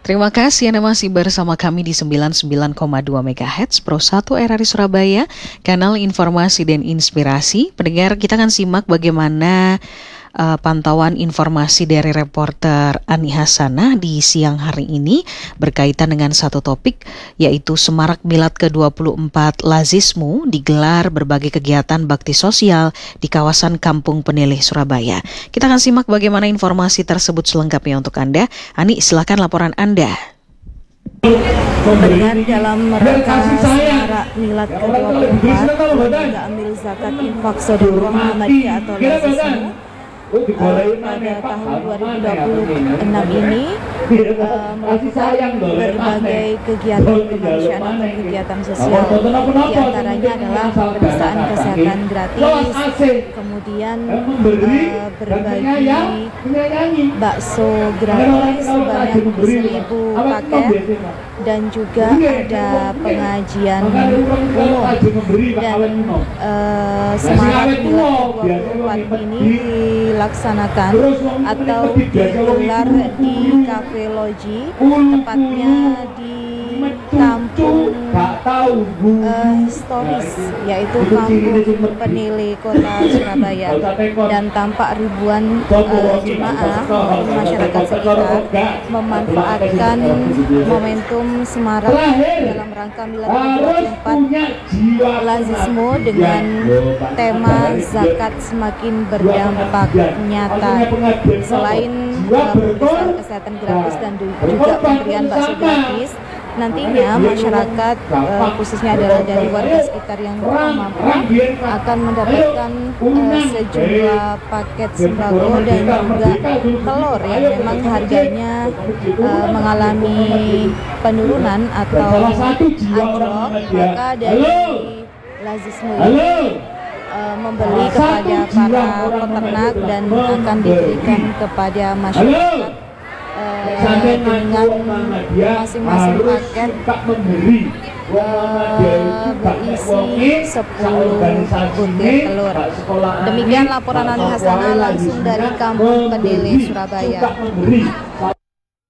Terima kasih Anda masih bersama kami di 99,2 MHz Pro 1 RRI Surabaya, kanal informasi dan inspirasi. Pendengar, kita akan simak bagaimana pantauan informasi dari reporter Ani Hasanah di siang hari ini berkaitan dengan satu topik, yaitu Semarak Milad ke-24 Lazismu digelar berbagai kegiatan bakti sosial di kawasan Kampung Peneleh, Surabaya. Kita akan simak bagaimana informasi tersebut selengkapnya untuk Anda. Ani, silakan laporan Anda. Benar, dalam rangka Semarak Milad ke-24 Lembaga Amil Zakat Infak Saudara Muhammadiyah atau Lazismu pada tahun 2026 ini melakukan berbagai kegiatan kemanusiaan atau kegiatan sosial. Di antaranya adalah pemeriksaan kesehatan gratis, kemudian berbagi bakso gratis sebanyak 1.000 paket, dan juga ada pengajian umum. Dan Semarak Milad ke-24 ini dilaksanakan atau digelar di Cafe Loji, tepatnya di kampung historis, yaitu Kampung Peneleh, Kota Surabaya, dan tampak ribuan jemaah masyarakat sekitar memanfaatkan momentum Semarak dalam rangka Milad ke-24 Lazismu dengan tema zakat semakin berdampak nyata. Selain pemeriksaan kesehatan gratis dan juga pemberian bakso gratis, nantinya masyarakat khususnya adalah dari warga sekitar yang kurang mampu akan mendapatkan sejumlah paket sembako dan juga telur yang memang harganya mengalami penurunan atau anjlok. Maka dari Lazismu ini membeli kepada para peternak dan akan diberikan kepada masyarakat dengan masing-masing paket berisi 10 butir telur. Demikian laporan Ani Hasanah langsung dari Kampung Peneleh, Surabaya.